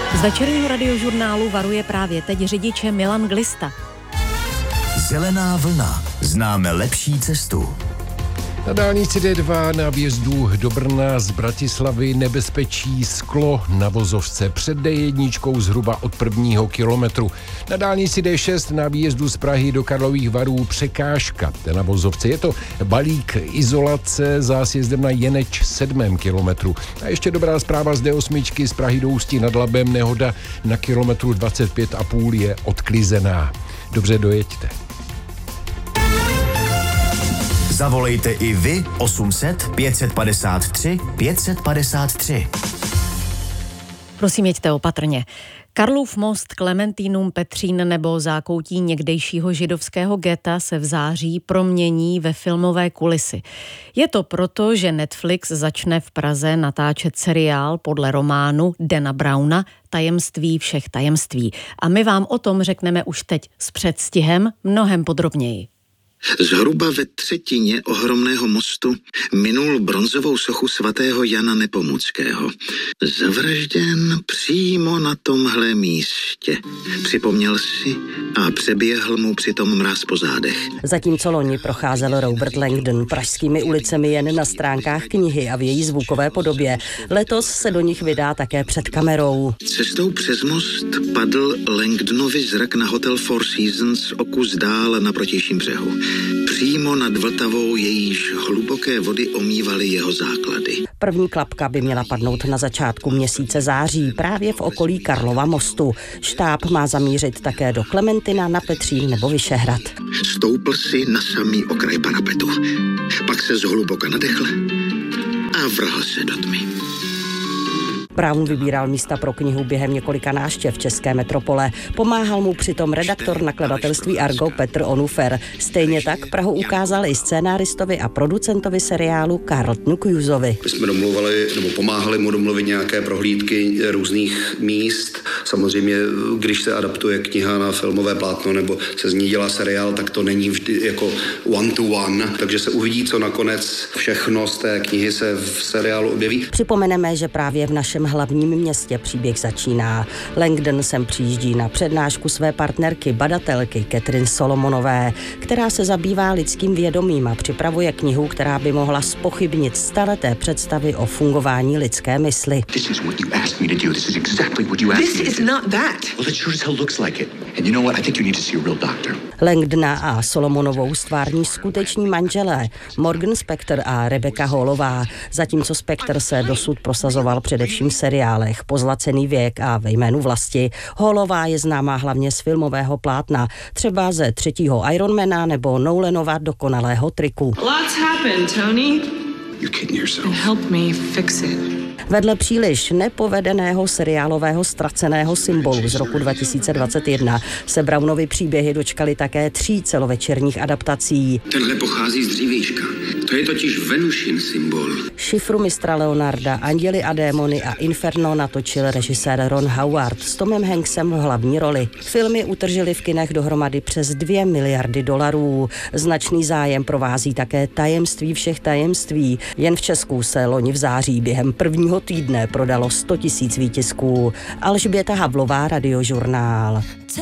Z večerního radiožurnálu varuje právě teď řidiče Milan Glista. Zelená vlna. Známe lepší cestu. Na dálnici D2 na vjezdu do Brna z Bratislavy nebezpečí sklo na vozovce před D1 zhruba od 1. kilometru. Na dálnici D6 na výjezdu z Prahy do Karlových Varů překážka na vozovce. Je to balík izolace za sjezdem na Jeneč 7. kilometru. A ještě dobrá zpráva z D8 z Prahy do Ústí nad Labem. Nehoda na kilometru 25,5 je odklizená. Dobře dojeďte. Zavolejte i vy 800 553 553. Prosím, jeďte opatrně. Karlův most, Klementínum, Petřín nebo zákoutí někdejšího židovského geta se v září promění ve filmové kulisy. Je to proto, že Netflix začne v Praze natáčet seriál podle románu Dana Browna Tajemství všech tajemství. A my vám o tom řekneme už teď s předstihem mnohem podrobněji. Zhruba ve třetině ohromného mostu minul bronzovou sochu svatého Jana Nepomuckého. Zavražděn přímo na tomhle místě. Připomněl si a přeběhl mu přitom mráz po zádech. Zatímco loni procházel Robert Langdon pražskými ulicemi jen na stránkách knihy a v její zvukové podobě, letos se do nich vydá také před kamerou. Cestou přes most padl Langdonovi zrak na hotel Four Seasons o kus dál na protějším břehu. Přímo nad Vltavou, jejíž hluboké vody omývaly jeho základy. První klapka by měla padnout na začátku měsíce září, právě v okolí Karlova mostu. Štáb má zamířit také do Klementina, na Petřín nebo Vyšehrad. Stoupl si na samý okraj parapetu. Pak se zhluboka nadechl a vrhl se do tmy. Brown vybíral místa pro knihu během několika návštěv české metropole. Pomáhal mu přitom redaktor nakladatelství Argo Petr Onufer. Stejně tak Prahu ukázal i scénáristovi a producentovi seriálu Carltonu Cruisovi. My jsme domluvali, nebo pomáhali mu domluvit nějaké prohlídky různých míst. Samozřejmě, když se adaptuje kniha na filmové plátno nebo se z ní dělá seriál, tak to není vždy jako one to one. Takže se uvidí, co nakonec všechno z té knihy se v seriálu objeví. Připomeneme, že právě v našem hlavním městě příběh začíná. Langdon sem přijíždí na přednášku své partnerky, badatelky Catherine Solomonové, která se zabývá lidským vědomím a připravuje knihu, která by mohla zpochybnit staleté představy o fungování lidské mysli. Langdona a Solomonovou stvární skuteční manželé Morgan Spector a Rebecca Hallová, zatímco Spector se dosud prosazoval především v seriálech Pozlacený věk a Ve jménu vlasti. Hallová je známá hlavně z filmového plátna, třeba ze 3. Ironmana nebo Nolanova Dokonalého triku. Lots happened, Tony. You're kidding yourself. And help me fix it. Vedle příliš nepovedeného seriálového Ztraceného symbolu z roku 2021 se Brownovy příběhy dočkaly také 3 celovečerních adaptací. Tenhle pochází z dřívějška. To je totiž Venušin symbol. Šifru mistra Leonarda, Anděly a démony a Inferno natočil režisér Ron Howard s Tomem Hanksem v hlavní roli. Filmy utržily v kinech dohromady přes $2 miliardy. Značný zájem provází také Tajemství všech tajemství. Jen v Česku se loni v září během prvního týdne prodalo 100 000 výtisků. Alžběta Havlová, Radiožurnál.